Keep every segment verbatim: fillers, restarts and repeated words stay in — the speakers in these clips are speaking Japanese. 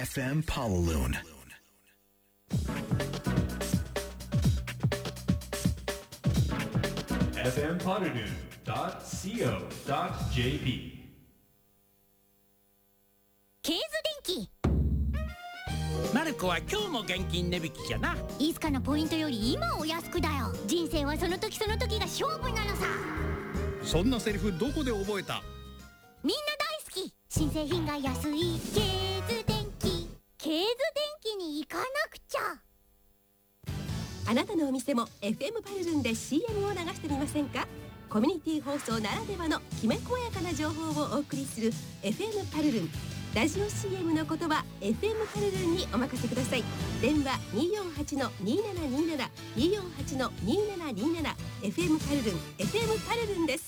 エフエム Palaloon。 エフエム Palaloon ドット シーオー ドット ジェーピー。 ケーズ電気。 マルコは今日も現金値引きじゃな。 いつかのポイントより今お安くだよ。人生はその時その時が勝負なのさ。 そんなセリフどこで覚えた？ みんな大好き。新製品が安いケーズ電気。ケーズ電気に行かなくちゃ。 あなたのお店も エフエム パルルンで シーエム を流してみませんか？コミュニティ放送ならではのきめ細やかな情報をお送りする エフエム パルルン。ラジオ シーエム のことは エフエム パルルンにお任せください。電話 にーよんはちのにーななにーなな にーよんはちのにーななにーなな エフエム パルルン エフエム パルルンです。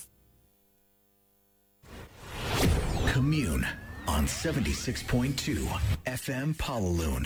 Commune on seventy-six point two エフエム Palaloon。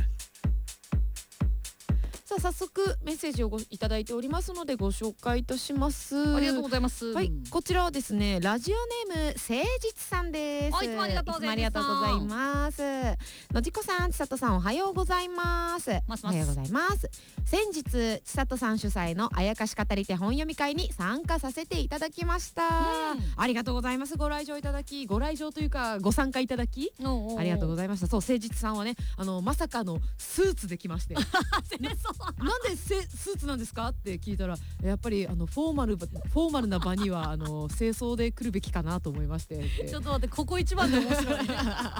さあ早速メッセージをごいただいておりますのでご紹介いたします。 ありがとうございます。 はい、こちらはですね、ラジオネーム誠実さんです。 いつもありがとうございます。 いつもありがとうございます。のじこさん、ちさとさん、おはようございます。 ますますおはようございます。先日ちさとさん主催のあやかし語り手本読み会に参加させていただきました。 うん、 ありがとうございます。ご来場いただき、ご来場というかご参加いただきおうおうおうありがとうございました。そう、誠実さんはね、あのまさかのスーツで来ましてな, なんでせスーツなんですかって聞いたら、やっぱりあのフォーマルフォーマルな場にはあの清掃で来るべきかなと思いましてってちょっと待って、ここ一番で面白い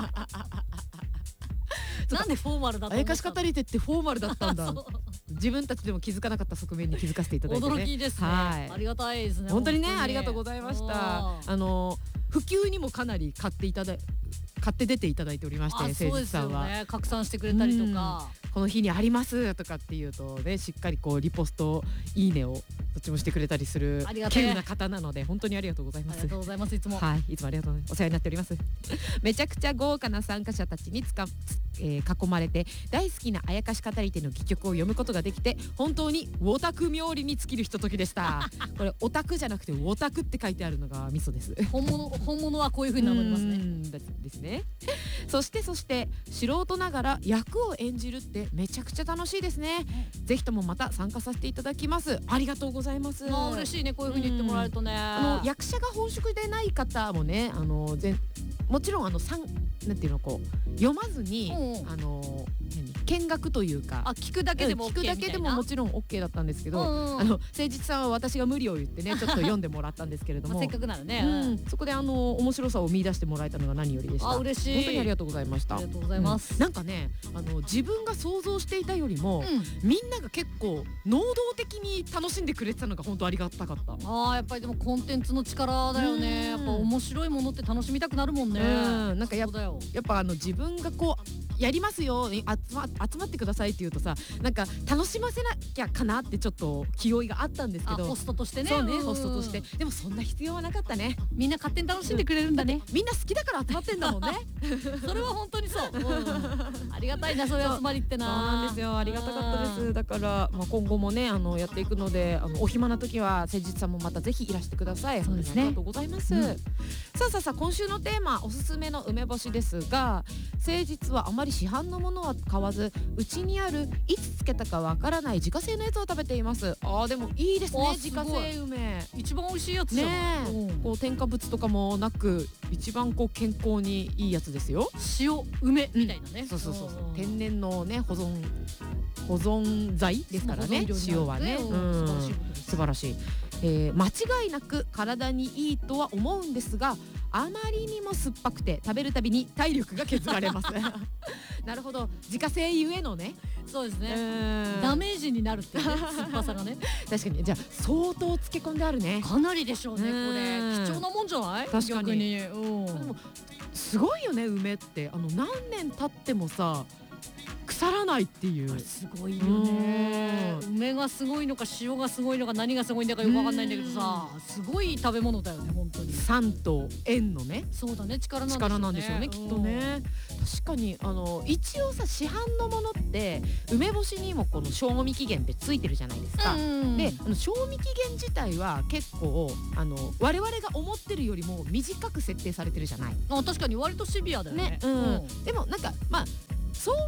なんでフォーマルだと思ったの？ あやかし語り手ってフォーマルだったんだ自分たちでも気づかなかった側面に気づかせていただいてね、 驚きですね、はい、ありがたいですね。 本当にね、ありがとうございました。あの普及にもかなり買っていただ買って出ていただいておりまして、誠実さんはそうですよね、拡散してくれたりとか、 この日にありますとかっていうとね、しっかりこうリポストいいねをどっちもしてくれたりする稀有な方なので、本当にありがとうございます。 ありがとうございます。いつもはい、いつもありがとうございます。お世話になっておりますめちゃくちゃ豪華な参加者たちにつか、えー、囲まれて大好きなあやかし語り手の戯曲を読むことができて、本当にオタク冥利に尽きるひとときでしたこれオタクじゃなくてオタクって書いてあるのがミソです。 本物本物はこういう風に名乗りますね。 うんですね。そしてそして素人ながら役を演じるってめちゃくちゃ楽しいですね。ぜひともまた参加させていただきます。ありがとうございます。 まあ嬉しいね、こういう風に言ってもらえるとね。 あの役者が本職でない方もね、あの全もちろんあのさんなんていうのこう読まずに、うん、あの何見学というか、 あ聞くだけでも OK みたいな、聞くだけでももちろん OK だったんですけど、 うんうん、 あの誠実さんは私が無理を言ってねちょっと読んでもらったんですけれどもせっかくならね、 うん、そこであの面白さを見出してもらえたのが何よりでした。 あ嬉しい、 本当にありがとうございました。 ありがとうございます、 うん、なんかね、あの自分が想像していたよりも、うん、みんなが結構能動的に楽しんでくれてたのが本当ありがたかった。 あーやっぱりでもコンテンツの力だよね。やっぱ面白いものって楽しみたくなるもんね。 うん、なんかやっぱやっぱあの自分がこうやりますよ、集ま、集まってくださいって言うとさ、なんか楽しませなきゃかなってちょっと気負いがあったんですけど、 ホストとしてね。 そうね、ホストとして。でもそんな必要はなかったね。 みんな勝手に楽しんでくれるんだね、 うん、みんな好きだから集まってんだもんねそれは本当にそう、うん、ありがたいな、そういう集まりってな。 そうなんですよ、ありがたかったです。だから、まあ、今後もねあのやっていくので、あのお暇な時は誠実さんもまたぜひいらしてください。 そうですね、 ありがとうございます、うん、さあさあさあ、今週のテーマおすすめの梅干しですが、誠実はあまり市販のものは買わず、うちにあるいつつけたかわからない自家製のやつを食べています。あーでもいいですね、自家製梅一番美味しいやつじゃない、 ね、こう添加物とかもなく一番こう健康にいいやつですよ。 塩梅みたいなね、 うん、そうそうそうそう、天然のね保存保存剤ですからね、塩はね、うん、素晴らしい、えー、間違いなく体にいいとは思うんですが、あまりにも酸っぱくて食べるたびに体力が削られますなるほど、自家製ゆえのね。 そうですね、ダメージになるっていうね、酸っぱさがね確かに、じゃあ相当漬け込んであるね。 かなりでしょうね、これ貴重なもんじゃない？ 確かに、 に、うん、 でもすごいよね、梅ってあの何年経ってもさ腐らないっていう。 すごいよね。梅がすごいのか塩がすごいのか何がすごいんだかよく分かんないんだけどさ、すごい食べ物だよね本当に。 酸と塩のね、 そうだね、力なんでしょうね。 力なんでしょうね、きっとね。確かにあの一応さ、市販のものって梅干しにもこの賞味期限ってついてるじゃないですか。で、あの賞味期限自体は結構あの我々が思ってるよりも短く設定されてるじゃない。 あ、確かに割とシビアだよね。 ね、うん、でもなんかまあ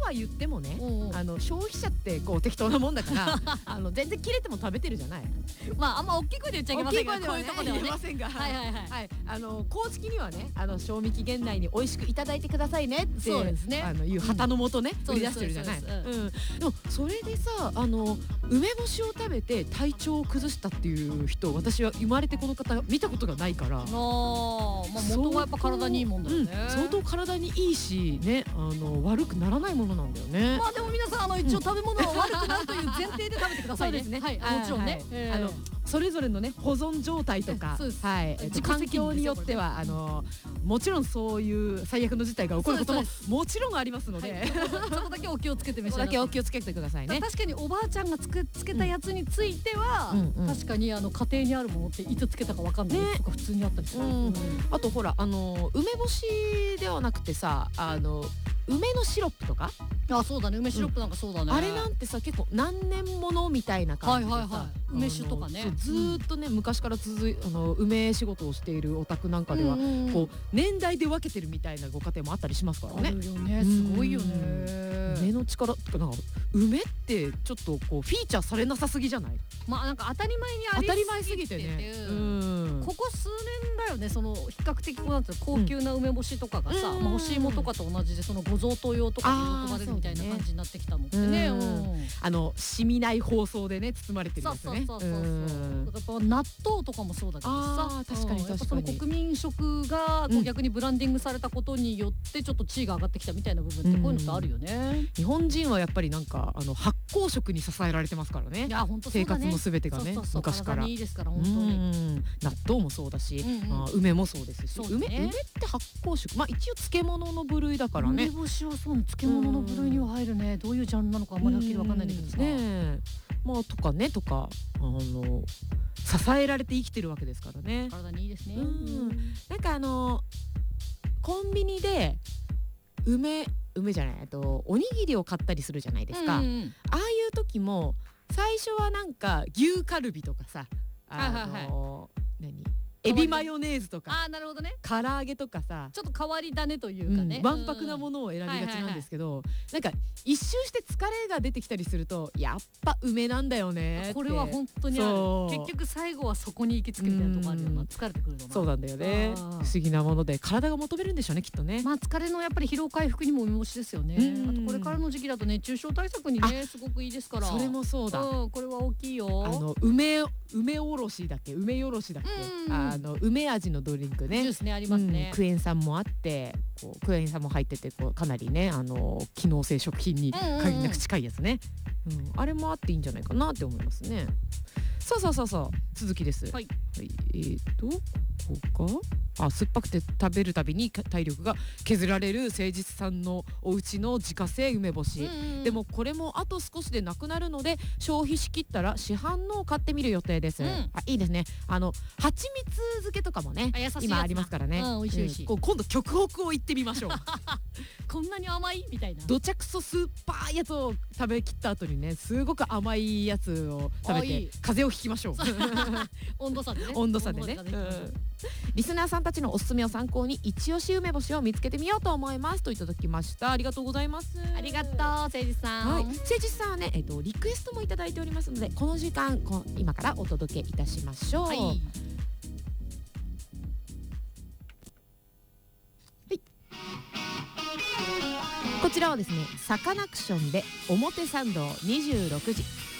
は言ってもね、 うんうん、 あの消費者ってこう適当なもんだからあの全然切れても食べてるじゃない。 まああんま大きい声で言っちゃいけませんが、こういうとこではね言えませんが、 はいはいはい、 はい、あの公式にはね、あの賞味期限内に美味しくいただいてくださいねって、 そうですね、 あのいう旗のもとね、 うん、 売り出してるじゃない。 そうですそうです、うん、 でもそれでさ、あの梅干しを食べて体調を崩したっていう人、私は生まれてこの方見たことがないから。 あ、まあ、元がやっぱ体にいいもんだよね、 うん、相当体にいいしね、あの悪くならないものなんだよね。 まあでも皆さん、あの一応食べ物は悪くなるという前提で食べてくださいね。 そうですね、 はい、もちろんね、はい、えー、 あのそれぞれのね保存状態とか、はい、えっと、環境によってはあのもちろんそういう最悪の事態が起こることももちろんありますので、はい、 そこだけお気をつけて召しそこだ上がってけお気をつけてくださいね。 確かにおばあちゃんがつけつけたやつについては、うんうん、確かにあの家庭にあるものっていつつけたかわかんないやつとか普通にあったりする、ね、うん、 あとほら、あの梅干しではなくてさ、あの梅のシロップとか、 あ、そうだね、梅シロップなんかそうだね、 うん、あれなんてさ結構何年ものみたいな感じでさ、はいはいはい、 梅酒とかね、 ずーっとね、うん、昔から続いあの梅仕事をしているお宅なんかでは、うんうん、こう年代で分けてるみたいなご家庭もあったりしますからね。 あるよね、すごいよね。 梅の力とか、なんか梅ってちょっとこうフィーチャーされなさすぎじゃない？ まあなんか当たり前にあり当たり前すぎてね、 うん、ここ数年だよね、その比較的こうなんていうの、高級な梅干しとかがさ、うん、まあ、干し芋とかと同じでそのご贈答用とかで喜ばれるみたいな感じになってきたのってね、うん、 あの染みない包装でね包まれてるやつね。 そうそうそうそう、うん、だからやっぱ納豆とかもそうだけどさ、 確かに確かに、やっぱその国民食がこう逆にブランディングされたことによってちょっと地位が上がってきたみたいな部分ってこういうのってあるよね、うん、 日本人はやっぱりなんかあの発酵食に支えられてますからね。 いや本当そうだね、 生活のすべてがね、そうそうそう、昔から。 体にいいですから本当に。 納豆もそうだし、うんうん、あ梅もそうですし、ね、梅, 梅って発酵食、まあ一応漬物の部類だからね。 梅干しはそう、漬物の部類には入るね。どういうジャンルなのかあんまりはっきりわかんないんだけどさ、 ね、まあとかねとか、あの支えられて生きてるわけですからね。 体にいいですね。 うん、なんかあのコンビニで梅梅じゃないとおにぎりを買ったりするじゃないですか、うんうん、ああいう時も最初はなんか牛カルビとかさ、あの、はいはいはい、何エビマヨネーズとか、 あ、なるほどね、 唐揚げとかさ、 ちょっと変わり種というかね、 わんぱくなものを選びがちなんですけど、なんか一周して疲れが出てきたりするとやっぱ梅なんだよねって。 これは本当にある。結局最後はそこに行き着くみたいなとこあるよな、疲れてくるのな。 そうなんだよね、不思議なもので体が求めるんでしょうね、きっとね。 まあ疲れのやっぱり疲労回復にも梅干しですよね。あとこれからの時期だと熱中症対策にねすごくいいですから。 それもそうだ、 うん、これは大きいよ。 あの梅梅おろしだっけ、梅おろしだっけ、あの梅味のドリンクね、 ジュースね、ありますね、 うん、クエン酸もあってこうクエン酸も入っててこうかなりね、あの機能性食品に限りなく近いやつね、うんうんうん、あれもあっていいんじゃないかなって思いますね。さあさあさあさあ続きです。はい、はい、えーとここか、あ、酸っぱくて食べるたびに体力が削られる誠実さんのお家の自家製梅干し、うんうん、でもこれもあと少しでなくなるので消費しきったら市販のを買ってみる予定です、うん、あ、いいですね。あの蜂蜜漬けとかもね今ありますからね、 うん、美味しい美味しい、 うん、こう今度極北を行ってみましょうこんなに甘いみたいな、 どちゃくそスーパーやつを食べきった後にねすごく甘いやつを食べて風邪をひきましょう温度差でね、 温度差でね、うん、リスナーさんたちのおすすめを参考に一押し梅干しを見つけてみようと思いますといただきました。ありがとうございます。 ありがとう誠実さん、 はい、誠実さんはね、えっと、リクエストもいただいておりますのでこの時間こ今からお届けいたしましょう。はい、はい、こちらはですねサカナクションで表参道にじゅうろくじ、